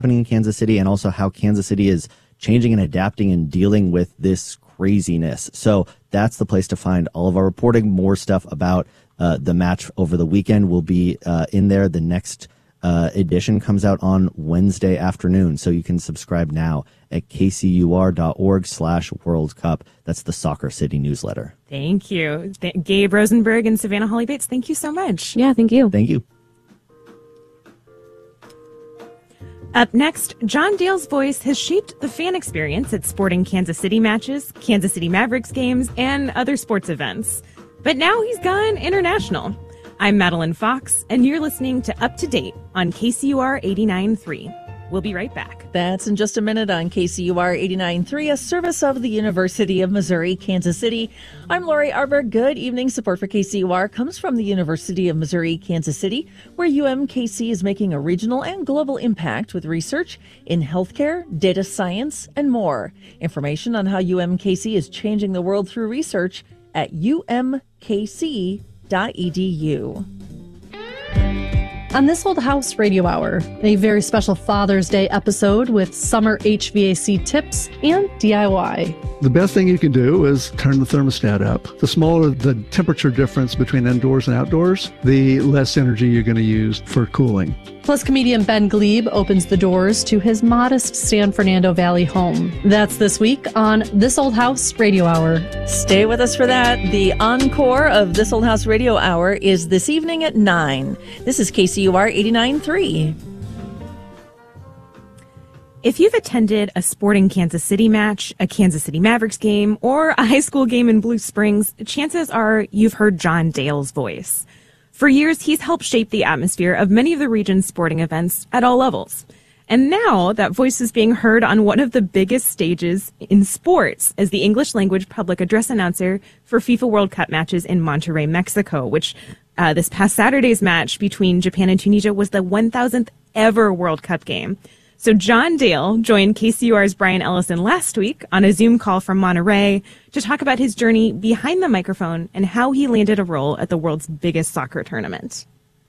happening in Kansas City and also how Kansas City is changing and adapting and dealing with this craziness. So that's the place to find all of our reporting. More stuff about the match over the weekend will be in there. The next edition comes out on Wednesday afternoon. So you can subscribe now at kcur.org/World Cup. That's the Soccer City newsletter. Thank you. Gabe Rosenberg and Savannah Holly Bates, thank you so much. Yeah, thank you. Thank you. Up next, John Dale's voice has shaped the fan experience at sporting Kansas City matches, Kansas City Mavericks games, and other sports events. But now he's gone international. I'm Madeline Fox, and you're listening to Up to Date on KCUR 89.3. We'll be right back. That's in just a minute on KCUR 89.3, a service of the University of Missouri, Kansas City. I'm Lori Arbor. Good evening. Support for KCUR comes from the University of Missouri, Kansas City, where UMKC is making a regional and global impact with research in healthcare, data science, and more. Information on how UMKC is changing the world through research at umkc.edu. On This Old House Radio Hour, a very special Father's Day episode with summer HVAC tips and DIY. The best thing you can do is turn the thermostat up. The smaller the temperature difference between indoors and outdoors, the less energy you're going to use for cooling. Plus, comedian Ben Glebe opens the doors to his modest San Fernando Valley home. That's this week on This Old House Radio Hour. Stay with us for that. The encore of This Old House Radio Hour is this evening at 9. This is KCUR 89.3. If you've attended a sporting Kansas City match, a Kansas City Mavericks game, or a high school game in Blue Springs, chances are you've heard John Dale's voice. For years, he's helped shape the atmosphere of many of the region's sporting events at all levels. And now that voice is being heard on one of the biggest stages in sports as the English language public address announcer for FIFA World Cup matches in Monterrey, Mexico, which this past Saturday's match between Japan and Tunisia was the 1,000th ever World Cup game. So John Dale joined KCUR's Brian Ellison last week on a Zoom call from Monterrey to talk about his journey behind the microphone and how he landed a role at the world's biggest soccer tournament.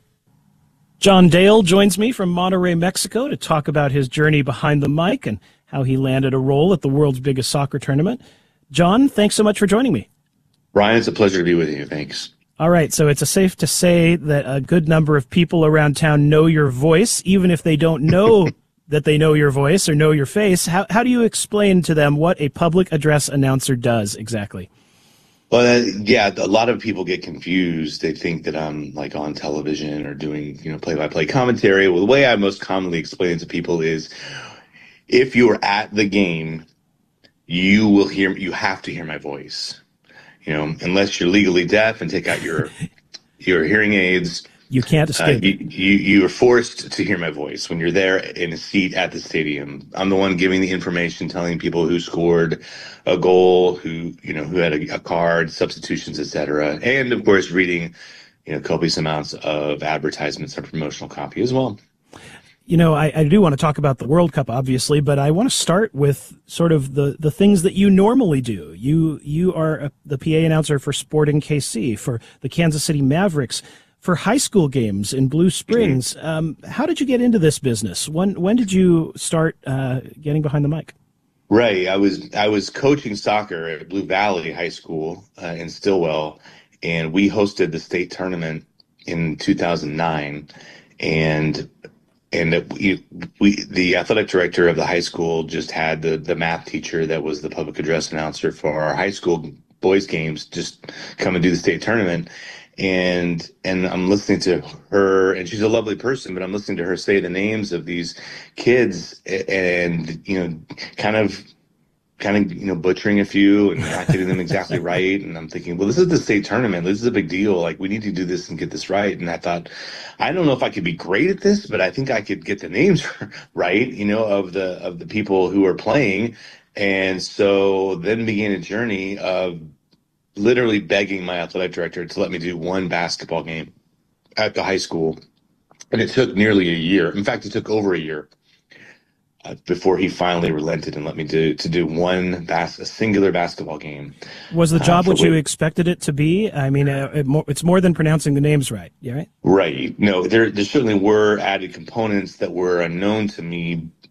John Dale joins me from Monterrey, Mexico to talk about his journey behind the mic and how he landed a role at the world's biggest soccer tournament. John, thanks so much for joining me. Brian, it's a pleasure to be with you. Thanks. All right, so it's safe to say that a good number of people around town know your voice, even if they don't know that they know your voice or know your face. How do you explain to them what a public address announcer does exactly? Well, yeah, a lot of people get confused. They think that I'm like on television or doing, play-by-play commentary. Well, the way I most commonly explain it to people is if you are at the game, you have to hear my voice. Unless you're legally deaf and take out your hearing aids. You can't escape. You are forced to hear my voice when you're there in a seat at the stadium. I'm the one giving the information, telling people who scored a goal, who had a card, substitutions, etc., and of course reading, copious amounts of advertisements and promotional copy as well. I do want to talk about the World Cup, obviously, but I want to start with sort of the things that you normally do. You are the PA announcer for Sporting KC, for the Kansas City Mavericks, for high school games in Blue Springs. How did you get into this business? When did you start getting behind the mic? Right. I was coaching soccer at Blue Valley High School in Stillwell, and we hosted the state tournament in 2009. And the athletic director of the high school just had the math teacher that was the public address announcer for our high school boys games just come and do the state tournament. And I'm listening to her, and she's a lovely person, but I'm listening to her say the names of these kids and, kind of butchering a few and not getting them exactly right. And I'm thinking, well, this is the state tournament. This is a big deal. Like, we need to do this and get this right. And I thought, I don't know if I could be great at this, but I think I could get the names right, of the people who are playing. And so then began a journey of literally begging my athletic director to let me do one basketball game at the high school. And it took nearly a year. In fact, it took over a year before he finally relented and let me do a singular basketball game. Was the job what you expected it to be? I mean, it's more than pronouncing the names right. Yeah, right? Right. No, there certainly were added components that were unknown to me,